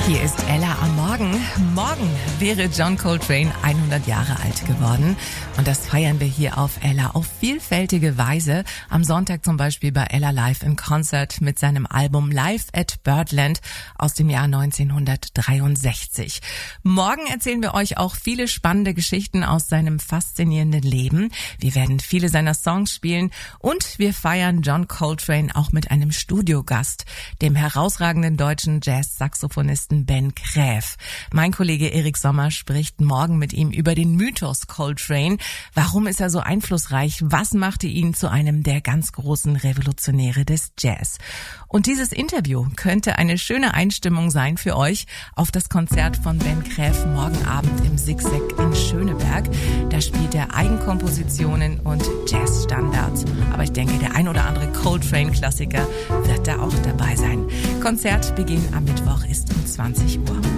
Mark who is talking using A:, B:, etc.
A: Hier ist Ella am Morgen. Morgen wäre John Coltrane 100 Jahre alt geworden. Und das feiern wir hier auf Ella auf vielfältige Weise. Am Sonntag zum Beispiel bei Ella Live in Concert mit seinem Album Live at Birdland aus dem Jahr 1963. Morgen erzählen wir euch auch viele spannende Geschichten aus seinem faszinierenden Leben. Wir werden viele seiner Songs spielen und wir feiern John Coltrane auch mit einem Studiogast, dem herausragenden deutschen Jazz-Saxophonisten Ben Kräf. Mein Kollege Erik Sommer spricht morgen mit ihm über den Mythos Coltrane. Warum ist er so einflussreich? Was machte ihn zu einem der ganz großen Revolutionäre des Jazz? Und dieses Interview könnte eine schöne Einstimmung sein für euch auf das Konzert von Ben Kräf morgen Abend im Zigzag in Schöneberg. Da spielt er Eigenkompositionen und Jazzstandards. Aber ich denke, der ein oder andere Coltrane-Klassiker wird da auch dabei sein. Konzertbeginn am Mittwoch ist um 20 Uhr.